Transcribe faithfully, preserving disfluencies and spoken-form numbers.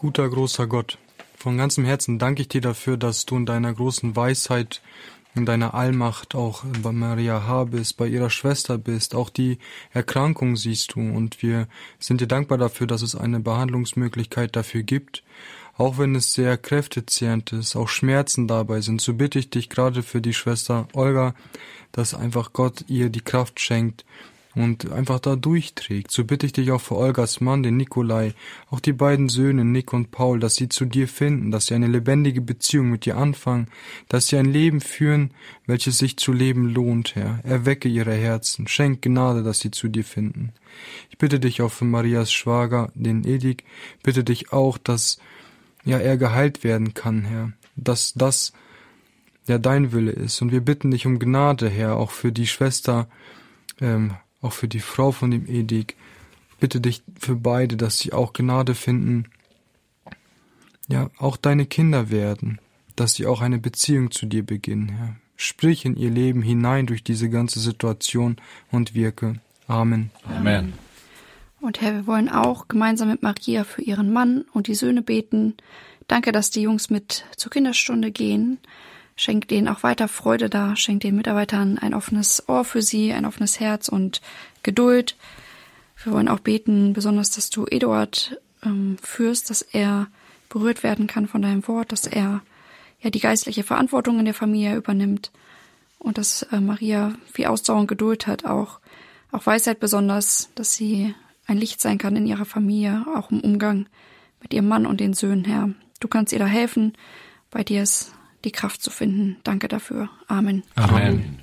Guter, großer Gott, von ganzem Herzen danke ich dir dafür, dass du in deiner großen Weisheit, in deiner Allmacht auch bei Maria H. bist, bei ihrer Schwester bist, auch die Erkrankung siehst du, und wir sind dir dankbar dafür, dass es eine Behandlungsmöglichkeit dafür gibt. Auch wenn es sehr kräftezehrend ist, auch Schmerzen dabei sind, so bitte ich dich gerade für die Schwester Olga, dass einfach Gott ihr die Kraft schenkt und einfach da durchträgt. So bitte ich dich auch für Olgas Mann, den Nikolai, auch die beiden Söhne Nick und Paul, dass sie zu dir finden, dass sie eine lebendige Beziehung mit dir anfangen, dass sie ein Leben führen, welches sich zu leben lohnt, Herr. Erwecke ihre Herzen, schenk Gnade, dass sie zu dir finden. Ich bitte dich auch für Marias Schwager, den Edik, bitte dich auch, dass ja er geheilt werden kann, Herr, dass das ja dein Wille ist. Und wir bitten dich um Gnade, Herr, auch für die Schwester, ähm, auch für die Frau von dem Edik. Bitte dich für beide, dass sie auch Gnade finden, ja, auch deine Kinder werden, dass sie auch eine Beziehung zu dir beginnen, Herr. Sprich in ihr Leben hinein durch diese ganze Situation und wirke. Amen. Amen. Und Herr, wir wollen auch gemeinsam mit Maria für ihren Mann und die Söhne beten. Danke, dass die Jungs mit zur Kinderstunde gehen. Schenk denen auch weiter Freude da. Schenk den Mitarbeitern ein offenes Ohr für sie, ein offenes Herz und Geduld. Wir wollen auch beten, besonders, dass du Eduard ähm, führst, dass er berührt werden kann von deinem Wort, dass er ja die geistliche Verantwortung in der Familie übernimmt und dass äh, Maria viel Ausdauer und Geduld hat, auch, auch Weisheit besonders, dass sie ein Licht sein kann in ihrer Familie, auch im Umgang mit ihrem Mann und den Söhnen, Herr. Du kannst ihr da helfen, bei dir ist die Kraft zu finden. Danke dafür. Amen. Amen.